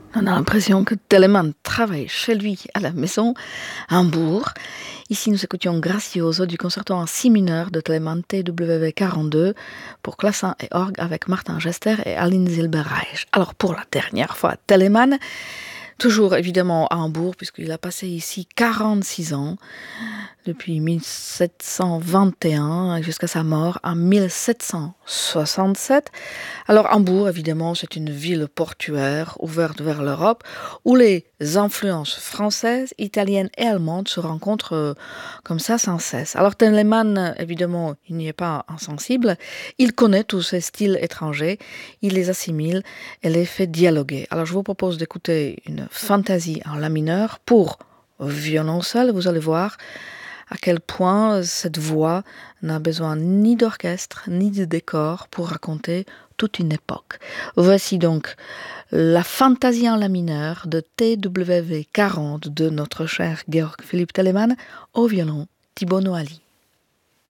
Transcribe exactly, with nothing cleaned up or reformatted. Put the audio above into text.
On a l'impression que Telemann travaille chez lui à la maison, à Hambourg. Ici, nous écoutions Gracioso du concerto en si mineur de Telemann T W V quarante-deux pour clavecin et orgue avec Martin Gester et Aline Zilberreich. Alors, pour la dernière fois, Telemann, toujours évidemment à Hambourg, puisqu'il a passé ici quarante-six ans, depuis mille sept cent vingt et un jusqu'à sa mort en mille sept cent soixante-sept. Alors Hambourg, évidemment, c'est une ville portuaire ouverte vers l'Europe où les influences françaises, italiennes et allemandes se rencontrent euh, comme ça sans cesse. Alors Telemann, évidemment, il n'y est pas insensible. Il connaît tous ces styles étrangers, il les assimile et les fait dialoguer. Alors je vous propose d'écouter une fantaisie en la mineur pour violon seul, vous allez voir à quel point cette voix n'a besoin ni d'orchestre, ni de décor pour raconter toute une époque. Voici donc la fantaisie en la mineur de T W V quarante de notre cher Georg Philipp Telemann au violon Thibaut Noali.